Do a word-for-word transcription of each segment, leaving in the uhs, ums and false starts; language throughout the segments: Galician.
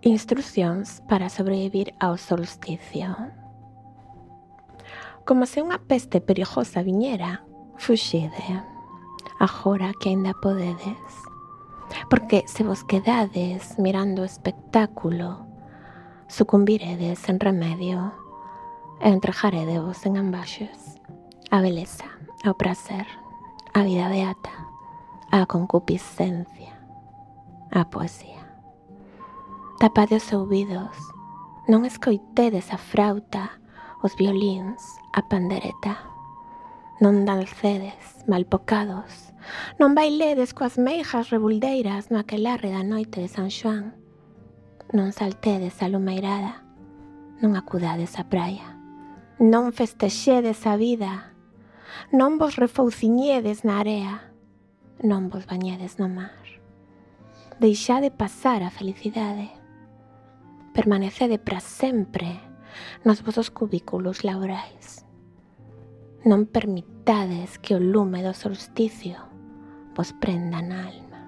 Instrucións para sobrevivir ao solsticio. Como se unha peste perigosa viñera, fuxide, agora que aínda podedes. Porque se vos quedades mirando o espectáculo, sucumbiredes sen remedio e entregaredevos en ambaxes a beleza, ao prazer, a vida beata, a concupiscencia, a poesía. Tapade os ouvidos, non escoitedes a frauta, os violíns, a pandereta. Non dancedes, malpocados, non bailedes coas meijas rebuldeiras no aquelarre da noite de San Xoán. Non saltedes a lumeirada, non acudades á praia. Non festexedes a vida, non vos refouciñedes na area, non vos bañedes no mar. Deixade pasar a felicidade. Permanecede para sempre nos vosos cubículos laborais. Non permitades que o lume do solsticio vos prenda na alma.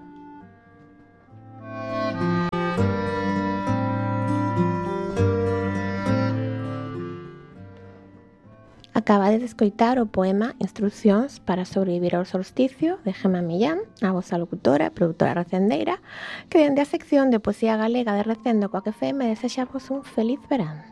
Acabades de escoitar o poema Instrucións para sobrevivir ao solsticio de Gemma Millán, a vosa locutora e produtora recendeira, que dende a sección de poesía galega de Recendo coa F M desexa vos un feliz verán.